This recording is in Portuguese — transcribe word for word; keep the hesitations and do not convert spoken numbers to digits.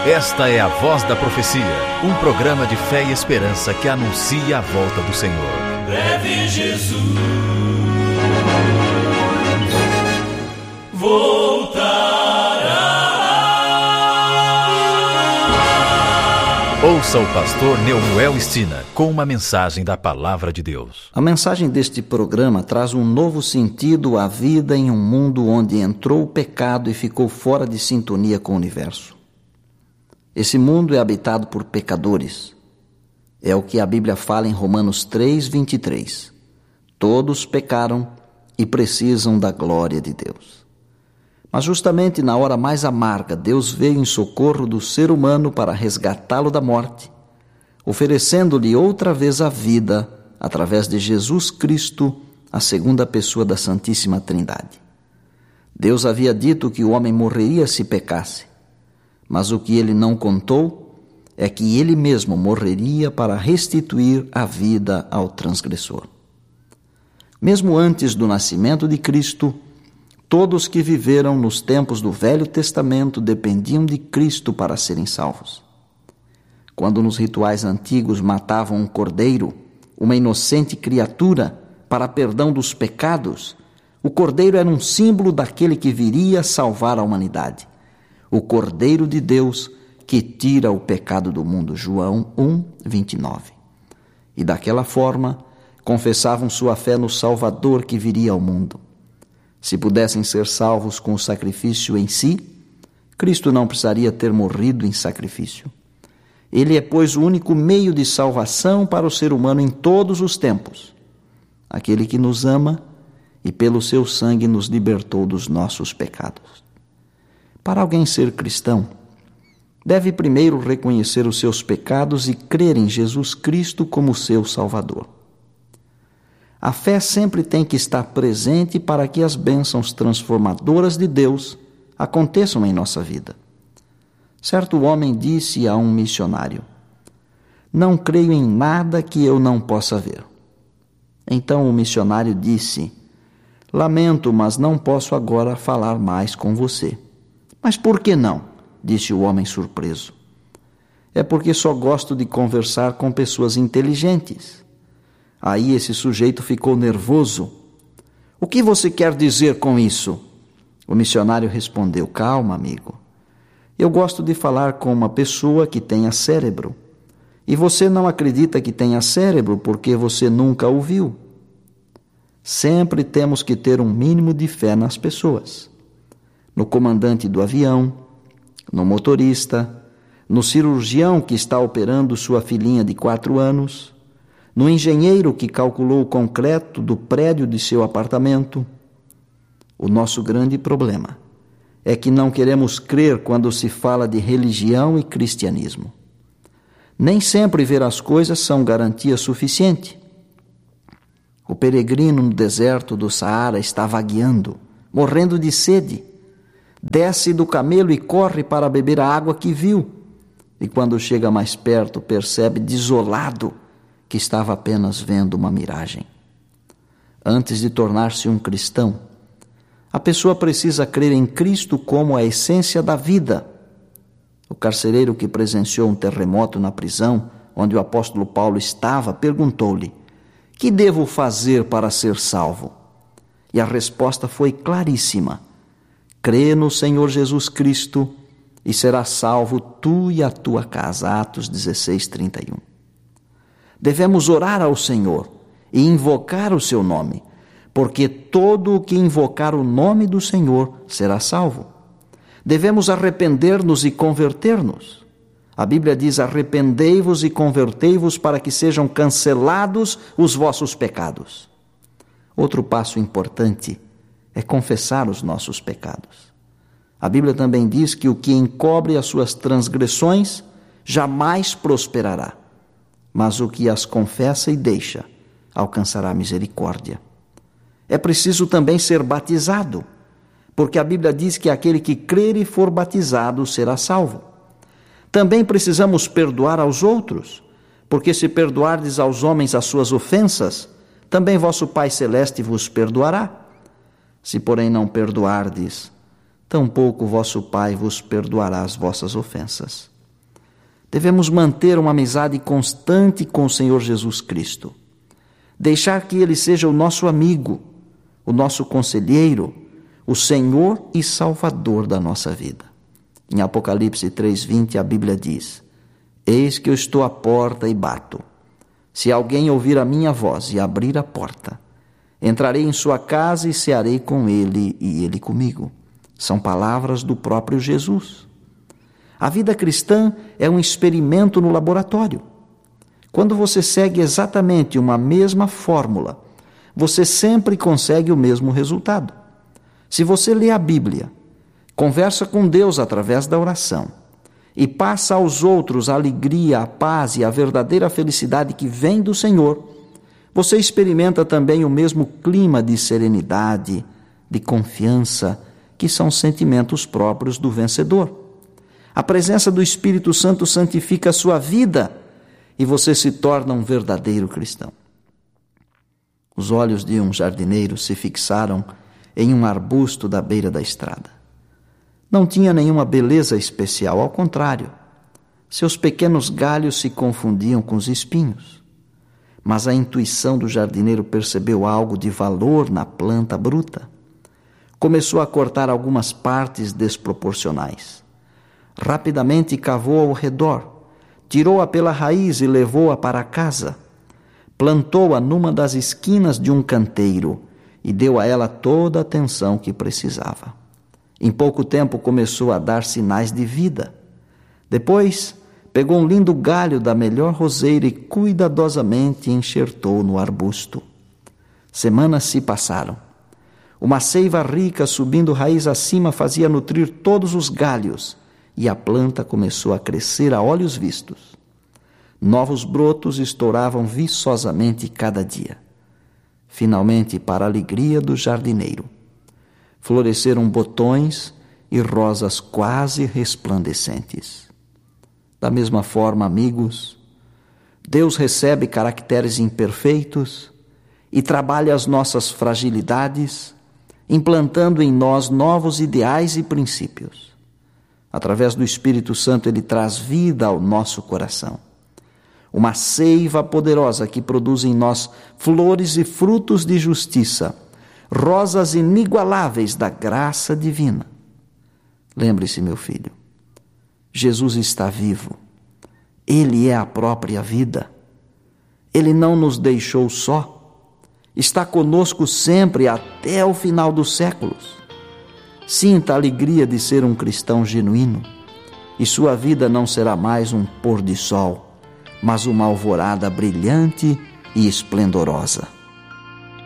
Esta é a Voz da Profecia, um programa de fé e esperança que anuncia a volta do Senhor. Breve Jesus voltará. Ouça o pastor Neumoel Stina com uma mensagem da Palavra de Deus. A mensagem deste programa traz um novo sentido à vida em um mundo onde entrou o pecado e ficou fora de sintonia com o universo. Esse mundo é habitado por pecadores. É o que a Bíblia fala em Romanos três, vinte e três. Todos pecaram e precisam da glória de Deus. Mas justamente na hora mais amarga, Deus veio em socorro do ser humano para resgatá-lo da morte, oferecendo-lhe outra vez a vida através de Jesus Cristo, a segunda pessoa da Santíssima Trindade. Deus havia dito que o homem morreria se pecasse, mas o que ele não contou é que ele mesmo morreria para restituir a vida ao transgressor. Mesmo antes do nascimento de Cristo, todos que viveram nos tempos do Velho Testamento dependiam de Cristo para serem salvos. Quando nos rituais antigos matavam um cordeiro, uma inocente criatura, para perdão dos pecados, o cordeiro era um símbolo daquele que viria salvar a humanidade. O Cordeiro de Deus que tira o pecado do mundo. João um, vinte e nove. E daquela forma, confessavam sua fé no Salvador que viria ao mundo. Se pudessem ser salvos com o sacrifício em si, Cristo não precisaria ter morrido em sacrifício. Ele é, pois, o único meio de salvação para o ser humano em todos os tempos. Aquele que nos ama e pelo seu sangue nos libertou dos nossos pecados. Para alguém ser cristão, deve primeiro reconhecer os seus pecados e crer em Jesus Cristo como seu Salvador. A fé sempre tem que estar presente para que as bênçãos transformadoras de Deus aconteçam em nossa vida. Certo homem disse a um missionário: "Não creio em nada que eu não possa ver." Então o missionário disse: "Lamento, mas não posso agora falar mais com você." "Mas por que não?" disse o homem surpreso. "É porque só gosto de conversar com pessoas inteligentes." Aí esse sujeito ficou nervoso. "O que você quer dizer com isso?" O missionário respondeu: "Calma, amigo. Eu gosto de falar com uma pessoa que tenha cérebro. E você não acredita que tenha cérebro porque você nunca o viu. Sempre temos que ter um mínimo de fé nas pessoas. No comandante do avião, no motorista, no cirurgião que está operando sua filhinha de quatro anos, no engenheiro que calculou o concreto do prédio de seu apartamento. O nosso grande problema é que não queremos crer quando se fala de religião e cristianismo. Nem sempre ver as coisas são garantia suficiente. O peregrino no deserto do Saara está vagueando, morrendo de sede. Desce do camelo e corre para beber a água que viu. E quando chega mais perto, percebe desolado que estava apenas vendo uma miragem. Antes de tornar-se um cristão, a pessoa precisa crer em Cristo como a essência da vida. O carcereiro que presenciou um terremoto na prisão, onde o apóstolo Paulo estava, perguntou-lhe: "Que devo fazer para ser salvo?" E a resposta foi claríssima: "Crê no Senhor Jesus Cristo e serás salvo tu e a tua casa." Atos dezesseis, trinta e um. Devemos orar ao Senhor e invocar o seu nome, porque todo o que invocar o nome do Senhor será salvo. Devemos arrepender-nos e converter-nos. A Bíblia diz: "Arrependei-vos e convertei-vos para que sejam cancelados os vossos pecados." Outro passo importante é confessar os nossos pecados. A Bíblia também diz que o que encobre as suas transgressões jamais prosperará, mas o que as confessa e deixa alcançará misericórdia. É preciso também ser batizado, porque a Bíblia diz que aquele que crer e for batizado será salvo. Também precisamos perdoar aos outros, porque se perdoardes aos homens as suas ofensas, também vosso Pai Celeste vos perdoará. Se, porém, não perdoardes, tampouco vosso Pai vos perdoará as vossas ofensas. Devemos manter uma amizade constante com o Senhor Jesus Cristo. Deixar que Ele seja o nosso amigo, o nosso conselheiro, o Senhor e Salvador da nossa vida. Em Apocalipse três, vinte, a Bíblia diz: Eis que eu estou à porta e bato. Se alguém ouvir a minha voz e abrir a porta, entrarei em sua casa e cearei com ele e ele comigo. São palavras do próprio Jesus. A vida cristã é um experimento no laboratório. Quando você segue exatamente uma mesma fórmula, você sempre consegue o mesmo resultado. Se você lê a Bíblia, conversa com Deus através da oração e passa aos outros a alegria, a paz e a verdadeira felicidade que vem do Senhor, você experimenta também o mesmo clima de serenidade, de confiança, que são sentimentos próprios do vencedor. A presença do Espírito Santo santifica a sua vida e você se torna um verdadeiro cristão. Os olhos de um jardineiro se fixaram em um arbusto da beira da estrada. Não tinha nenhuma beleza especial, ao contrário. Seus pequenos galhos se confundiam com os espinhos. Mas a intuição do jardineiro percebeu algo de valor na planta bruta. Começou a cortar algumas partes desproporcionais. Rapidamente cavou ao redor, tirou-a pela raiz e levou-a para casa. Plantou-a numa das esquinas de um canteiro e deu a ela toda a atenção que precisava. Em pouco tempo começou a dar sinais de vida. Depois, pegou um lindo galho da melhor roseira e cuidadosamente enxertou no arbusto. Semanas se passaram. Uma seiva rica subindo raiz acima fazia nutrir todos os galhos e a planta começou a crescer a olhos vistos. Novos brotos estouravam viçosamente cada dia. Finalmente, para a alegria do jardineiro, floresceram botões e rosas quase resplandecentes. Da mesma forma, amigos, Deus recebe caracteres imperfeitos e trabalha as nossas fragilidades, implantando em nós novos ideais e princípios. Através do Espírito Santo, Ele traz vida ao nosso coração. Uma seiva poderosa que produz em nós flores e frutos de justiça, rosas inigualáveis da graça divina. Lembre-se, meu filho, Jesus está vivo. Ele é a própria vida. Ele não nos deixou só. Está conosco sempre até o final dos séculos. Sinta a alegria de ser um cristão genuíno e sua vida não será mais um pôr de sol, mas uma alvorada brilhante e esplendorosa.